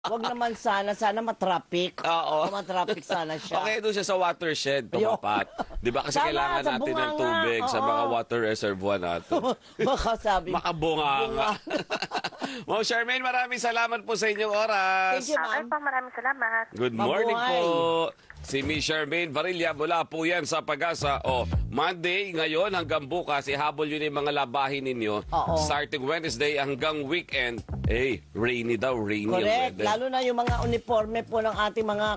Wag naman sana matraffic. Oo. Matraffic sana siya. Okay, doon siya sa watershed, tumapat. Di ba kasi Tama, kailangan sa natin ng bunganga. tubig sa Oo. mga water reservoir natin. Baka sabi. Makabunganga. Ma'am Charmaine, maraming salamat po sa inyong oras. Thank you, Okay ma'am. po, maraming salamat. Good morning Mabuhay. po. Si Miss Charmaine Varilla mula po yan sa Pag-asa. O, Monday ngayon hanggang bukas, ihabol yun yung mga labahin ninyo. Oo. Starting Wednesday hanggang weekend. Rainy daw, rainy ang Correct. weather. Lalo na yung mga uniforme po ng ating mga